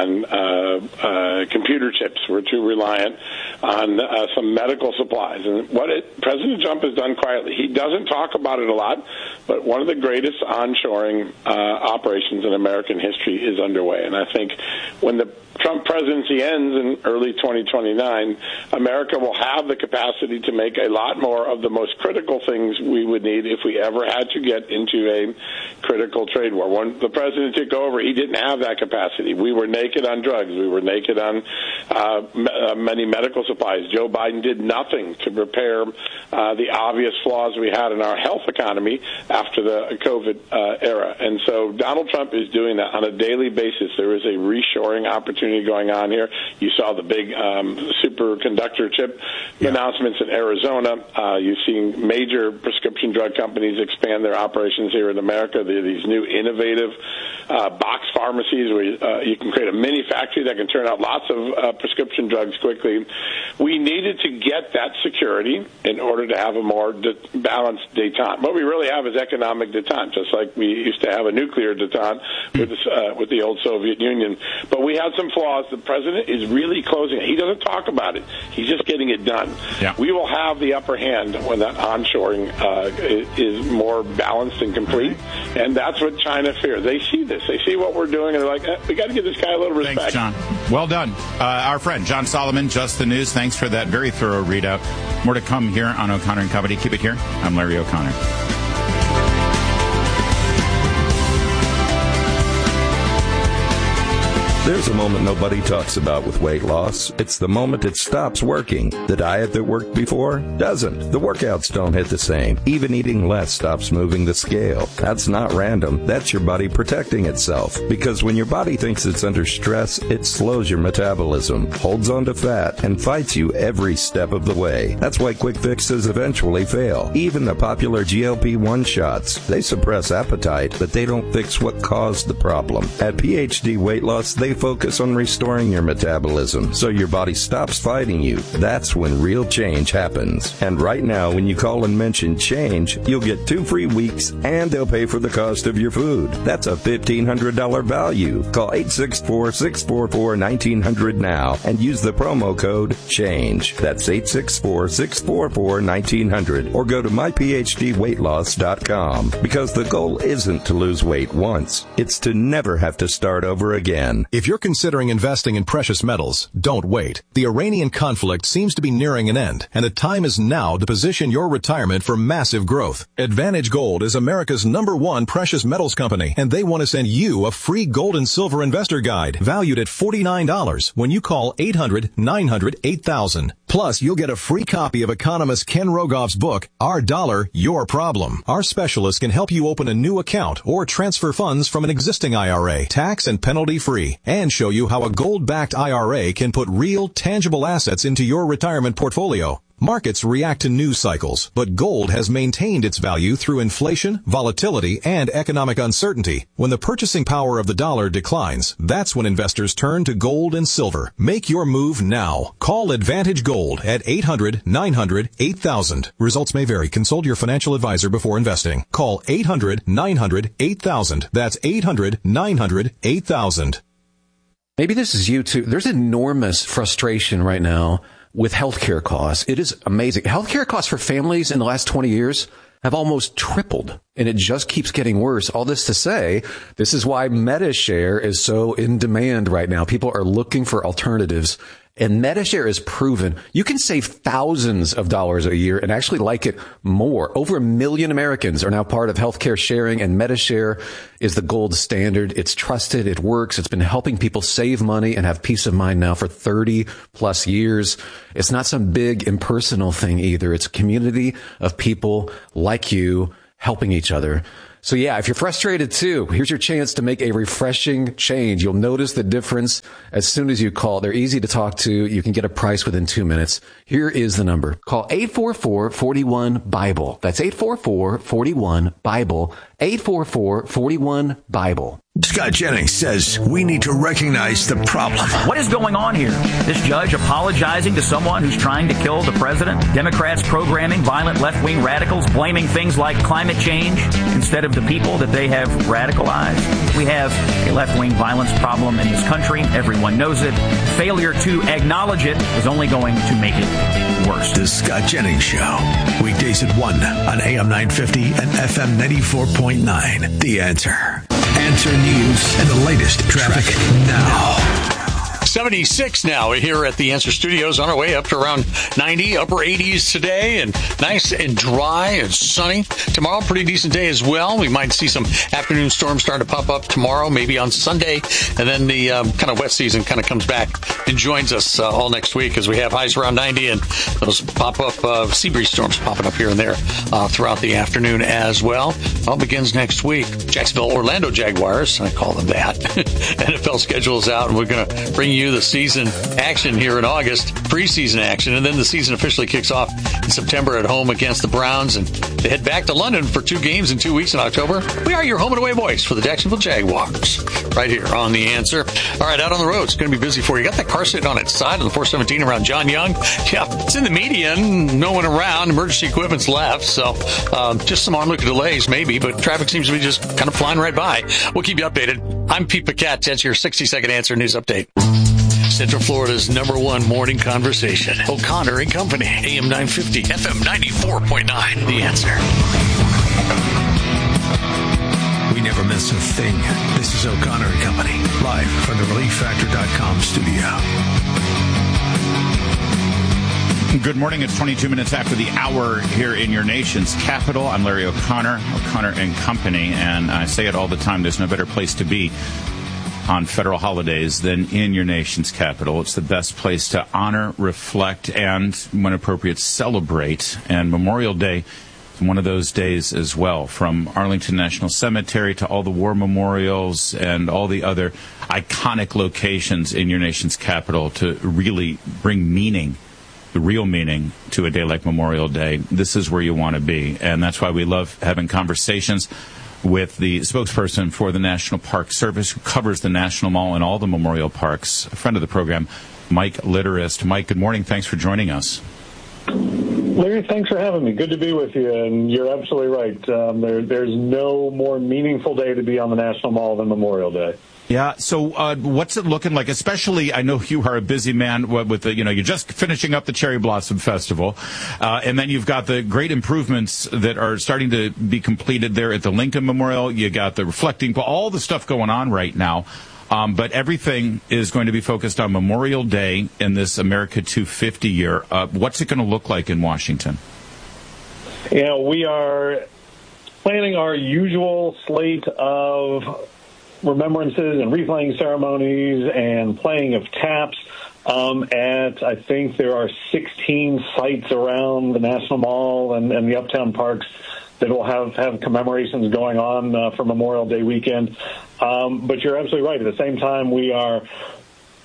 Speaker 21: on computer chips. We're too reliant on some medical supplies. And President Trump has done quietly, he doesn't talk about it a lot, but one of the greatest onshoring operations in American history is underway. And I think when the Trump presidency ends in early 2029, America will have the capacity to make a lot more of the most critical things we would need if we ever had to get into a critical trade war. When the president took over, he didn't have that capacity. We were naked on drugs. We were naked on many medical supplies. Joe Biden did nothing to repair the obvious flaws we had in our health economy after the COVID era. And so Donald Trump is doing that on a daily basis. There is a reshoring opportunity going on here. You saw the big superconductor chip announcements in Arizona. You've seen major prescription drug companies expand their operations here in America. There are these new innovative box pharmacies where you can create a mini factory that can turn out lots of prescription drugs quickly. We needed to get that security in order to have a more balanced détente. What we really have is economic détente, just like we used to have a nuclear détente with the old Soviet Union. But we had some flaws. The president is really closing it. He doesn't talk about it. He's just getting it done. Yeah. We will have the upper hand when that onshoring is more balanced and complete, and that's what China fears. They see this. They see what we're doing, and they're like, we got to give this guy a little respect.
Speaker 1: Thanks, John. Well done. Our friend, John Solomon, Just the News. Thanks for that very thorough readout. More to come here on O'Connor and Company. Keep it here. I'm Larry O'Connor.
Speaker 2: There's a moment nobody talks about with weight loss. It's the moment it stops working. The diet that worked before doesn't. The workouts don't hit the same. Even eating less stops moving the scale. That's not random. That's your body protecting itself. Because when your body thinks it's under stress, it slows your metabolism, holds on to fat, and fights you every step of the way. That's why quick fixes eventually fail. Even the popular GLP-1 shots. They suppress appetite, but they don't fix what caused the problem. At PhD Weight Loss, they focus on restoring your metabolism so your body stops fighting you. That's when real change happens. And right now, when you call and mention change, you'll get 2 free weeks and they'll pay for the cost of your food. That's a $1,500 value. Call 864-644-1900 now and use the promo code CHANGE. That's 864-644-1900 or go to myphdweightloss.com, because the goal isn't to lose weight once. It's to never have to start over again.
Speaker 5: If you're considering investing in precious metals, don't wait. The Iranian conflict seems to be nearing an end, and the time is now to position your retirement for massive growth. Advantage Gold is America's #1 precious metals company, and they want to send you a free gold and silver investor guide valued at $49 when you call 800-900-8000. Plus, you'll get a free copy of economist Ken Rogoff's book, Our Dollar, Your Problem. Our specialists can help you open a new account or transfer funds from an existing IRA, tax and penalty free, and show you how a gold-backed IRA can put real, tangible assets into your retirement portfolio. Markets react to news cycles, but gold has maintained its value through inflation, volatility, and economic uncertainty. When the purchasing power of the dollar declines, that's when investors turn to gold and silver. Make your move now. Call Advantage Gold at 800-900-8000. Results may vary. Consult your financial advisor before investing. Call 800-900-8000. That's 800-900-8000.
Speaker 4: Maybe this is you too. There's enormous frustration right now with healthcare costs. It is amazing. Healthcare costs for families in the last 20 years have almost tripled, and it just keeps getting worse. All this to say, this is why MediShare is so in demand right now. People are looking for alternatives. And MediShare is proven you can save thousands of dollars a year and actually like it more. Over 1 million Americans are now part of healthcare sharing, and MediShare is the gold standard. It's trusted. It works. It's been helping people save money and have peace of mind now for 30 plus years. It's not some big impersonal thing either. It's a community of people like you helping each other. So yeah, if you're frustrated too, here's your chance to make a refreshing change. You'll notice the difference as soon as you call. They're easy to talk to. You can get a price within 2 minutes. Here is the number. Call 844-41-BIBLE. That's 844-41-BIBLE. 844-41-BIBLE.
Speaker 6: Scott Jennings says we need to recognize the problem.
Speaker 22: What is going on here? This judge apologizing to someone who's trying to kill the president? Democrats programming violent left-wing radicals, blaming things like climate change instead of the people that they have radicalized? We have a left-wing violence problem in this country. Everyone knows it. Failure to acknowledge it is only going to make it worse.
Speaker 6: The Scott Jennings Show. Weekdays at 1 on AM 950 and FM 94.9. The Answer. Answer News and the latest traffic now.
Speaker 3: 76 now here at the Answer Studios, on our way up to around 90, upper 80s today, and nice and dry and sunny. Tomorrow, pretty decent day as well. We might see some afternoon storms starting to pop up tomorrow, maybe on Sunday, and then the kind of wet season kind of comes back and joins us all next week as we have highs around 90 and those pop-up sea breeze storms popping up here and there throughout the afternoon as well. All begins next week. Jacksonville, Orlando Jaguars, I call them that. NFL schedule is out, and we're going to bring you the season action here in August, preseason action, and then the season officially kicks off in September at home against the Browns, and they head back to London for 2 games in 2 weeks in October. We are your home and away voice for the Jacksonville Jaguars, right here on The Answer. All right, out on the road, it's going to be busy for you. Got that car sitting on its side on the 417 around John Young. Yeah, it's in the median, no one around, emergency equipment's left, so just some onlooker delays maybe, but traffic seems to be just kind of flying right by. We'll keep you updated. I'm Pete Paquette. That's your 60-second Answer News Update. Central Florida's #1 morning conversation. O'Connor and Company, AM 950, FM 94.9. The Answer.
Speaker 6: We never miss a thing. This is O'Connor and Company, live from the ReliefFactor.com studio.
Speaker 1: Good morning. It's 22 minutes after the hour here in your nation's capital. I'm Larry O'Connor, O'Connor and Company, and I say it all the time. There's no better place to be on federal holidays than in your nation's capital. It's the best place to honor, reflect, and, when appropriate, celebrate. And Memorial Day is one of those days as well. From Arlington National Cemetery to all the war memorials and all the other iconic locations in your nation's capital to really bring meaning, the real meaning, to a day like Memorial Day. This is where you want to be. And that's why we love having conversations with the spokesperson for the National Park Service, who covers the National Mall and all the memorial parks, a friend of the program, Mike Litterist. Mike, good morning. Thanks for joining us.
Speaker 23: Larry, thanks for having me. Good to be with you, and you're absolutely right. There's no more meaningful day to be on the National Mall than Memorial Day.
Speaker 1: Yeah. So what's it looking like? Especially, I know you are a busy man with the, you're just finishing up the Cherry Blossom Festival. And then you've got the great improvements that are starting to be completed there at the Lincoln Memorial. You got the reflecting, all the stuff going on right now. But everything is going to be focused on Memorial Day in this America 250 year. What's it going to look like in Washington?
Speaker 23: We are planning our usual slate of remembrances and replaying ceremonies and playing of taps I think there are 16 sites around the National Mall and the Uptown Parks that will have commemorations going on for Memorial Day weekend. But you're absolutely right. At the same time, we are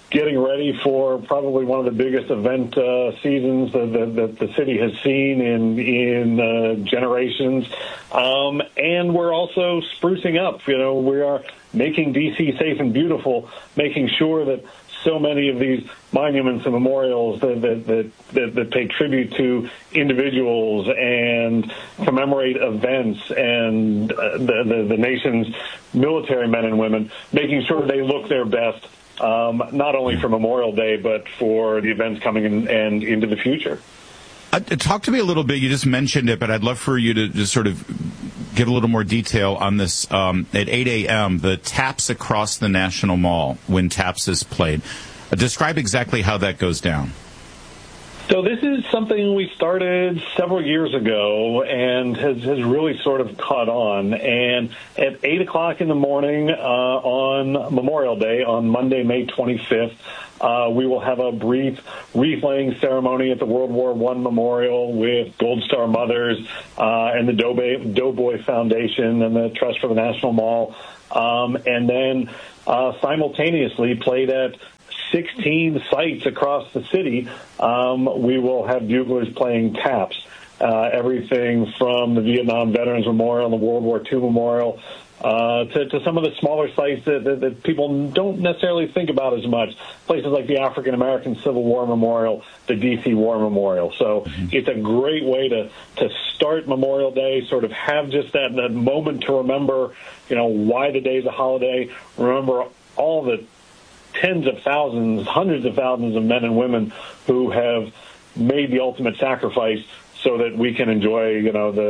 Speaker 23: getting ready for probably one of the biggest event seasons that the city has seen in generations. And we're also sprucing up. We are making D.C. safe and beautiful, making sure that so many of these monuments and memorials that pay tribute to individuals and commemorate events and the nation's military men and women, making sure they look their best, not only for Memorial Day, but for the events coming in and into the future.
Speaker 1: Talk to me a little bit. You just mentioned it, but I'd love for you to just sort of give a little more detail on this. At 8 a.m., the taps across the National Mall when taps is played. Describe exactly how that goes down.
Speaker 23: So this is something we started several years ago and has really sort of caught on. And at 8 o'clock in the morning on Memorial Day, on Monday, May 25th, we will have a brief wreath-laying ceremony at the World War I Memorial with Gold Star Mothers and the Doughboy Foundation and the Trust for the National Mall. And then simultaneously played at 16 sites across the city, we will have buglers playing taps. Everything from the Vietnam Veterans Memorial and the World War II Memorial to some of the smaller sites that people don't necessarily think about as much. Places like the African American Civil War Memorial, the D.C. War Memorial. So it's a great way to start Memorial Day, sort of have just that moment to remember, why the day's a holiday, remember all the tens of thousands, hundreds of thousands of men and women who have made the ultimate sacrifice so that we can enjoy,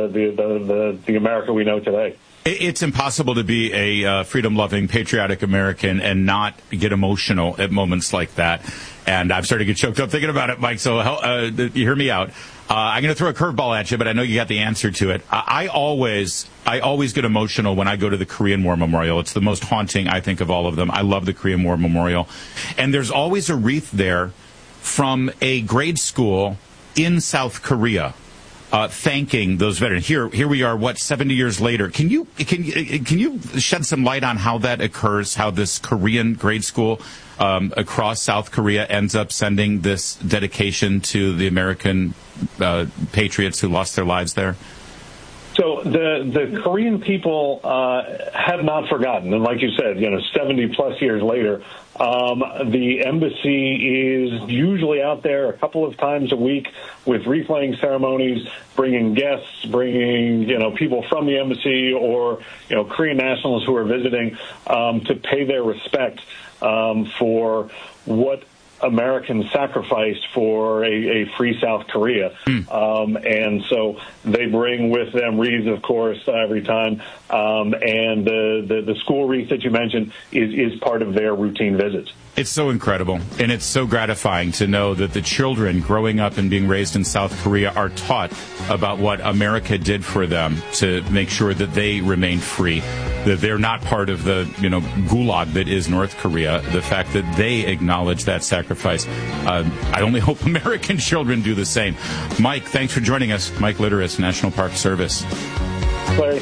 Speaker 23: the America we know today.
Speaker 1: It's impossible to be a freedom-loving, patriotic American and not get emotional at moments like that. And I'm starting to get choked up thinking about it, Mike, so you hear me out. I'm going to throw a curveball at you, but I know you got the answer to it. I always get emotional when I go to the Korean War Memorial. It's the most haunting, I think, of all of them. I love the Korean War Memorial. And there's always a wreath there from a grade school in South Korea. Thanking those veterans. Here we are, 70 years later. Can you shed some light on how that occurs, how this Korean grade school across South Korea ends up sending this dedication to the American patriots who lost their lives there?
Speaker 23: So the Korean people have not forgotten. And like you said, 70 plus years later, the embassy is usually out there a couple of times a week with wreath-laying ceremonies, bringing guests, bringing, people from the embassy or, Korean nationals who are visiting to pay their respect for what Americans sacrificed for a free South Korea. And so they bring with them wreaths, of course, every time. And the school wreath that you mentioned is part of their routine visits.
Speaker 1: It's so incredible, and it's so gratifying to know that the children growing up and being raised in South Korea are taught about what America did for them to make sure that they remain free, that they're not part of the gulag that is North Korea, the fact that they acknowledge that sacrifice. I only hope American children do the same. Mike, thanks for joining us. Mike Litteris, National Park Service.
Speaker 23: Larry.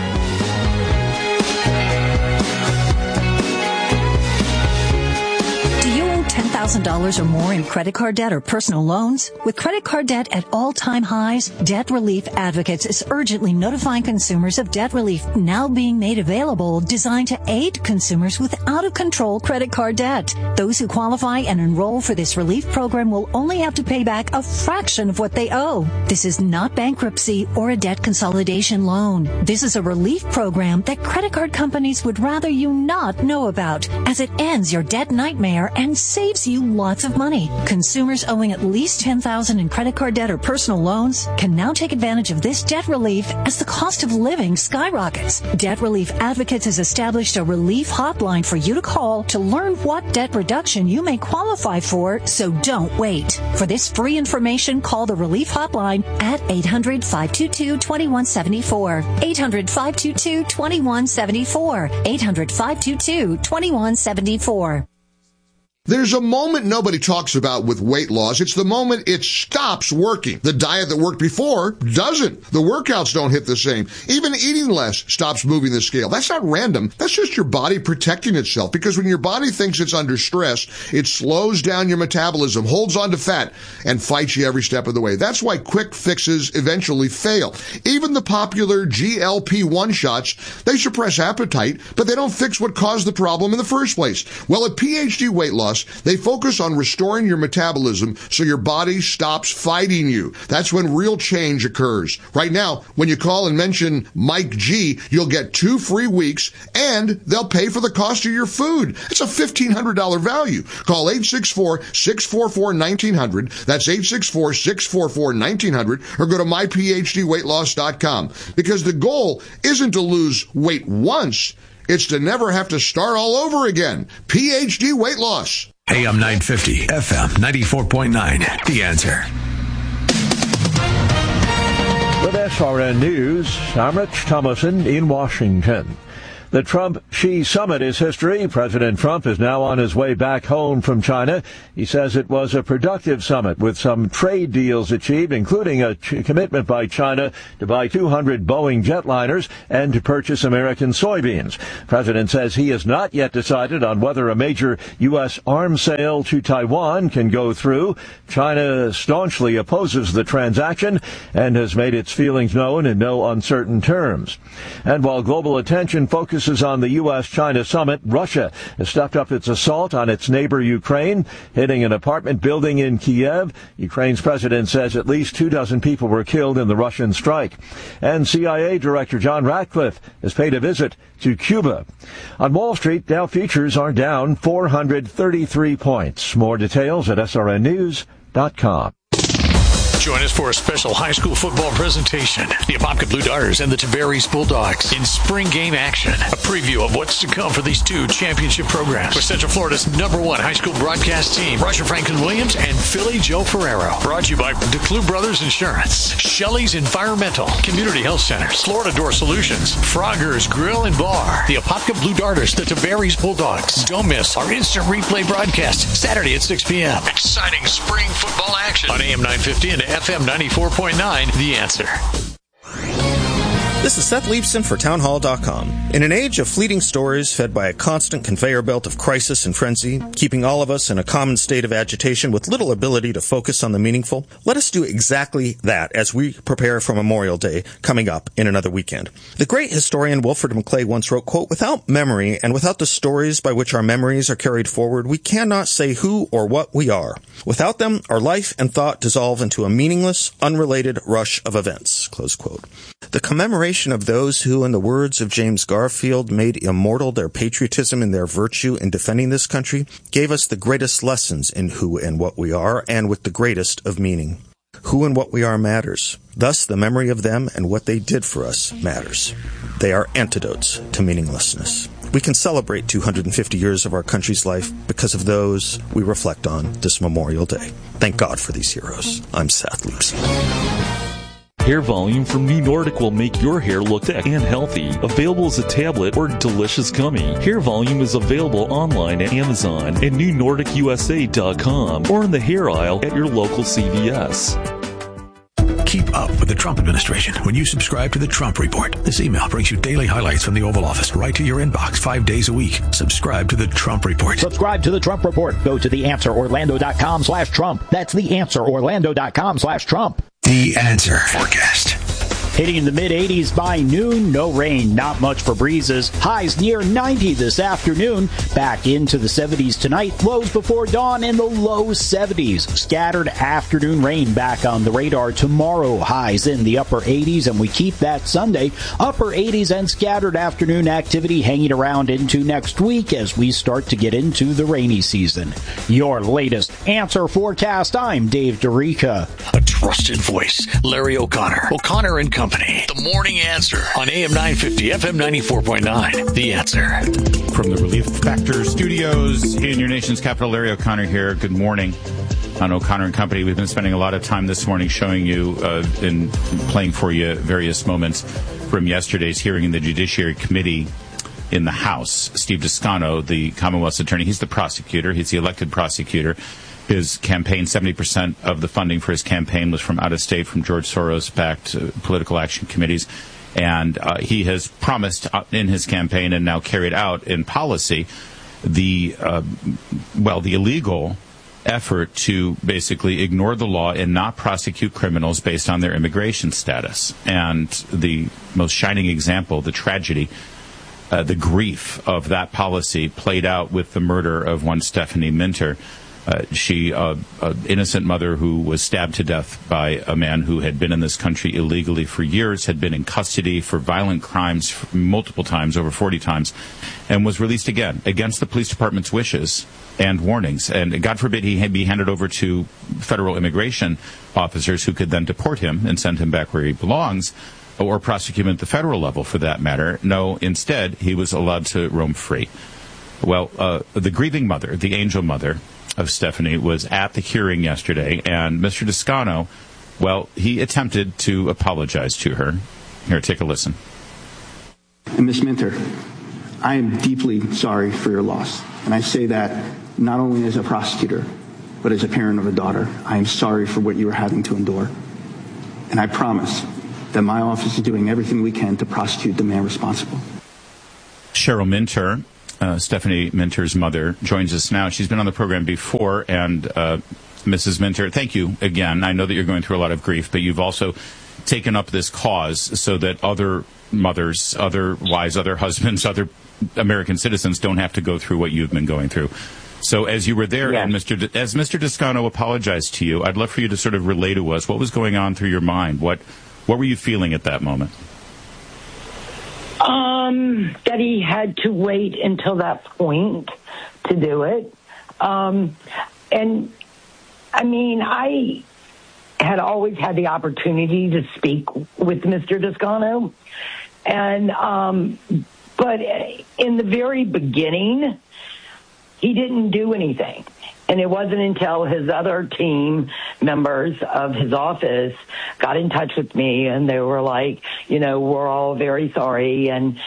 Speaker 7: $10,000 or more in credit card debt or personal loans? With credit card debt at all-time highs, Debt Relief Advocates is urgently notifying consumers of debt relief now being made available, designed to aid consumers with out-of-control credit card debt. Those who qualify and enroll for this relief program will only have to pay back a fraction of what they owe. This is not bankruptcy or a debt consolidation loan. This is a relief program that credit card companies would rather you not know about, as it ends your debt nightmare and saves you lots of money. Consumers owing at least $10,000 in credit card debt or personal loans can now take advantage of this debt relief as the cost of living skyrockets. Debt Relief Advocates has established a relief hotline for you to call to learn what debt reduction you may qualify for, so don't wait. For this free information, call the relief hotline at 800-522-2174. 800-522-2174. 800-522-2174.
Speaker 8: There's a moment nobody talks about with weight loss. It's the moment it stops working. The diet that worked before doesn't. The workouts don't hit the same. Even eating less stops moving the scale. That's not random. That's just your body protecting itself, because when your body thinks it's under stress, it slows down your metabolism, holds on to fat, and fights you every step of the way. That's why quick fixes eventually fail. Even the popular GLP-1 shots, they suppress appetite, but they don't fix what caused the problem in the first place. Well, at PhD Weight Loss, they focus on restoring your metabolism so your body stops fighting you. That's when real change occurs. Right now, when you call and mention Mike G, you'll get 2 free weeks, and they'll pay for the cost of your food. It's a $1,500 value. Call 864-644-1900. That's 864-644-1900, or go to myphdweightloss.com. Because the goal isn't to lose weight once, it's to never have to start all over again. PhD Weight Loss.
Speaker 6: AM 950, FM 94.9. The Answer.
Speaker 11: With SRN News, I'm Rich Thomason in Washington. The Trump-Xi summit is history. President Trump is now on his way back home from China. He says it was a productive summit with some trade deals achieved, including a commitment by China to buy 200 Boeing jetliners and to purchase American soybeans. President says he has not yet decided on whether a major U.S. arms sale to Taiwan can go through. China staunchly opposes the transaction and has made its feelings known in no uncertain terms. And while global attention focuses on the U.S.-China summit, Russia has stepped up its assault on its neighbor Ukraine, hitting an apartment building in Kiev. Ukraine's president says at least 24 people were killed in the Russian strike. And CIA Director John Ratcliffe has paid a visit to Cuba. On Wall Street, Dow futures are down 433 points. More details at srnnews.com.
Speaker 3: Join us for a special high school football presentation. The Apopka Blue Darters and the Tavares Bulldogs in spring game action. A preview of what's to come for these 2 championship programs. With Central Florida's #1 high school broadcast team, Roger Franklin Williams and Philly Joe Ferrero. Brought to you by DeClue Brothers Insurance, Shelley's Environmental, Community Health Centers, Florida Door Solutions, Frogger's Grill and Bar, the Apopka Blue Darters, the Tavares Bulldogs. Don't miss our instant replay broadcast Saturday at 6 p.m. Exciting spring football action on AM 950 and FM 94.9, The Answer.
Speaker 9: This is Seth Leibson for townhall.com. In an age of fleeting stories fed by a constant conveyor belt of crisis and frenzy, keeping all of us in a common state of agitation with little ability to focus on the meaningful, let us do exactly that as we prepare for Memorial Day coming up in another weekend. The great historian Wilfred McClay once wrote, quote, "Without memory and without the stories by which our memories are carried forward, we cannot say who or what we are. Without them, our life and thought dissolve into a meaningless, unrelated rush of events." Close quote. The commemoration of those who, in the words of James Garfield, made immortal their patriotism and their virtue in defending this country gave us the greatest lessons in who and what we are, and with the greatest of meaning. Who and what we are matters. Thus, the memory of them and what they did for us matters. They are antidotes to meaninglessness. We can celebrate 250 years of our country's life because of those we reflect on this Memorial Day. Thank God for these heroes. I'm Seth Leibson.
Speaker 10: Hair Volume from New Nordic will make your hair look thick and healthy. Available as a tablet or delicious gummy. Hair Volume is available online at Amazon and NewNordicUSA.com or in the hair aisle at your local CVS.
Speaker 6: Keep up with the Trump administration when you subscribe to the Trump Report. This email brings you daily highlights from the Oval Office right to your inbox 5 days a week. Subscribe to the Trump Report.
Speaker 17: Subscribe to the Trump Report. Go to theanswerorlando.com/Trump. That's theanswerorlando.com/Trump.
Speaker 6: The Answer Forecast.
Speaker 17: Hitting in the mid-80s by noon, no rain, not much for breezes. Highs near 90 this afternoon. Back into the 70s tonight. Lows before dawn in the low 70s. Scattered afternoon rain back on the radar tomorrow. Highs in the upper 80s, and we keep that Sunday. Upper 80s and scattered afternoon activity hanging around into next week as we start to get into the rainy season. Your latest Answer Forecast. I'm Dave DeRica.
Speaker 3: A trusted voice, Larry O'Connor. O'Connor and Company. The Morning Answer on AM 950, FM 94.9. The Answer.
Speaker 1: From the Relief Factor Studios in your nation's capital, Larry O'Connor here. Good morning. On O'Connor and Company, we've been spending a lot of time this morning showing you and playing for you various moments from yesterday's hearing in the Judiciary Committee in the House. Steve Descano, the Commonwealth's attorney, he's the prosecutor. He's the elected prosecutor. His campaign, 70% of the funding for his campaign was from out of state, from George Soros-backed political action committees. And he has promised in his campaign and now carried out in policy the illegal effort to basically ignore the law and not prosecute criminals based on their immigration status. And the most shining example, the tragedy, the grief of that policy played out with the murder of one Stephanie Minter. She, an innocent mother who was stabbed to death by a man who had been in this country illegally for years, had been in custody for violent crimes multiple times, over 40 times, and was released again against the police department's wishes and warnings. And God forbid he be handed over to federal immigration officers who could then deport him and send him back where he belongs, or prosecute him at the federal level for that matter. No, instead, he was allowed to roam free. Well, the grieving mother, the angel mother of Stephanie, was at the hearing yesterday, and Mr. Descano, well, he attempted to apologize to her. Here, take a listen.
Speaker 12: And Ms. Minter, I am deeply sorry for your loss. And I say that not only as a prosecutor, but as a parent of a daughter. I am sorry for what you are having to endure. And I promise that my office is doing everything we can to prosecute the man responsible.
Speaker 1: Cheryl Minter, Stephanie Minter's mother, joins us now. She's been on the program before, and Mrs. Minter, thank you again. I know that you're going through a lot of grief, but you've also taken up this cause so that other mothers, other wives, other husbands, other American citizens don't have to go through what you've been going through. So as you were there, and as Mr. Descano apologized to you, I'd love for you to sort of relay to us what was going on through your mind. What were you feeling at that moment?
Speaker 13: That he had to wait until that point to do it. And, I mean, I had always had the opportunity to speak with Mr. Descano. And, but in the very beginning, he didn't do anything. And it wasn't until his other team members of his office got in touch with me, and they were like, you know, we're all very sorry, and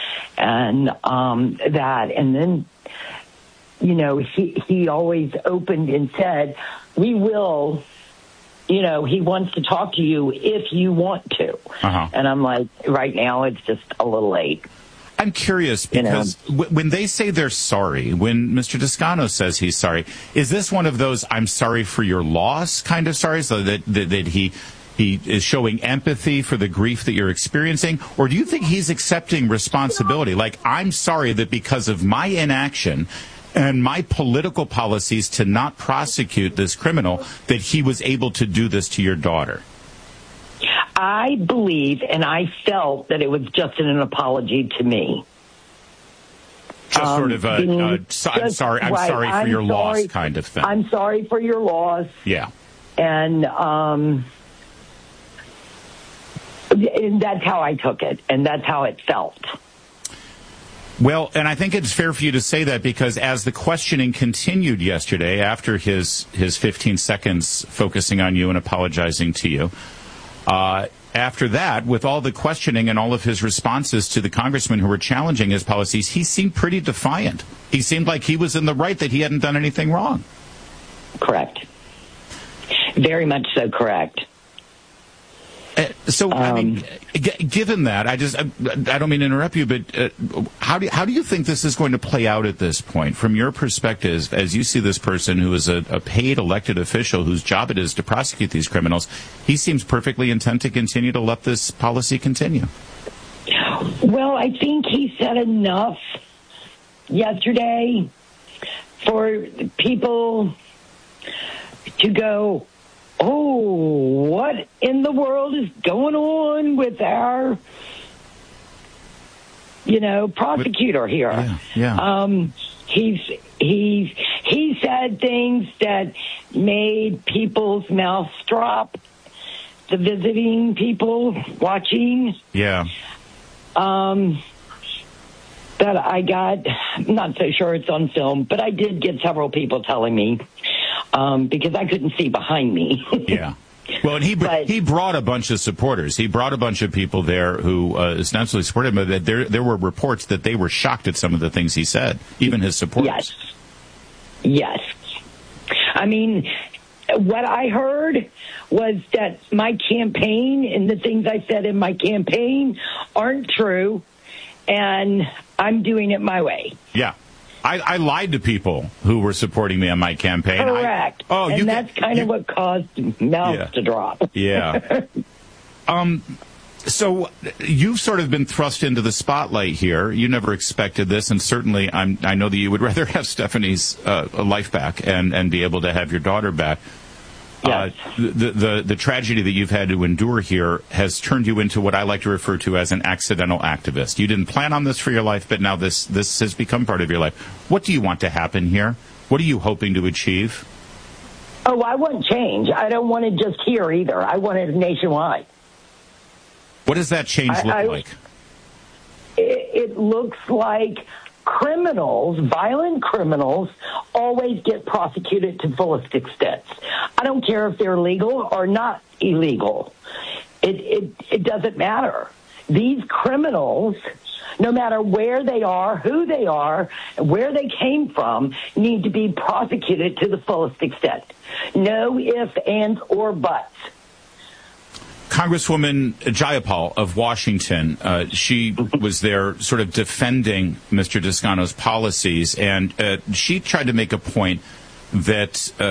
Speaker 13: that. And then, you know, he always opened and said, we will, you know, he wants to talk to you if you want to. Uh-huh. And I'm like, right now it's just a little late.
Speaker 1: I'm curious because when they say they're sorry, when Mr. Descano says he's sorry, is this one of those I'm sorry for your loss kind of sorry, so that he is showing empathy for the grief that you're experiencing? Or do you think he's accepting responsibility? Like, I'm sorry that because of my inaction and my political policies to not prosecute this criminal, that he was able to do this to your daughter?
Speaker 13: I believe and I felt that it was just an apology to me.
Speaker 1: Just sort of I'm sorry for your loss kind of thing.
Speaker 13: I'm sorry for your loss.
Speaker 1: Yeah.
Speaker 13: And that's how I took it, and that's how it felt.
Speaker 1: Well, and I think it's fair for you to say that because as the questioning continued yesterday, after his 15 seconds focusing on you and apologizing to you, after that, with all the questioning and all of his responses to the congressmen who were challenging his policies, he seemed pretty defiant. He seemed like he was in the right, that he hadn't done anything wrong.
Speaker 13: Correct. Very much so correct.
Speaker 1: So, I mean, given that, I don't mean to interrupt you, but how do you think this is going to play out at this point? From your perspective, as you see this person who is a paid elected official whose job it is to prosecute these criminals, he seems perfectly intent to continue to let this policy continue.
Speaker 13: Well, I think he said enough yesterday for people to go, oh, what in the world is going on with our, prosecutor here?
Speaker 1: Yeah.
Speaker 13: He said things that made people's mouths drop, the visiting people watching.
Speaker 1: Yeah.
Speaker 13: That I got, I'm not so sure it's on film, but I did get several people telling me, because I couldn't see behind me.
Speaker 1: Yeah. Well, and he brought a bunch of supporters. He brought a bunch of people there who ostensibly supported him. But there were reports that they were shocked at some of the things he said, even his supporters.
Speaker 13: Yes. I mean, what I heard was that my campaign and the things I said in my campaign aren't true, and I'm doing it my way.
Speaker 1: Yeah. I lied to people who were supporting me on my campaign.
Speaker 13: Correct. And that's kind of what caused mouths to drop.
Speaker 1: Yeah. So you've sort of been thrust into the spotlight here. You never expected this, and certainly I know that you would rather have Stephanie's life back and be able to have your daughter back.
Speaker 13: Yes.
Speaker 1: The tragedy that you've had to endure here has turned you into what I like to refer to as an accidental activist. You didn't plan on this for your life, but now this has become part of your life. What do you want to happen here? What are you hoping to achieve?
Speaker 13: Oh, I want change. I don't want it just here either. I want it nationwide.
Speaker 1: What does that change look like?
Speaker 13: It looks like criminals, violent criminals, always get prosecuted to fullest extent. I don't care if they're legal or not illegal. It doesn't matter. These criminals, no matter where they are, who they are, where they came from, need to be prosecuted to the fullest extent. No ifs, ands, or buts.
Speaker 1: Congresswoman Jayapal of Washington, she was there sort of defending Mr. Descano's policies, and she tried to make a point that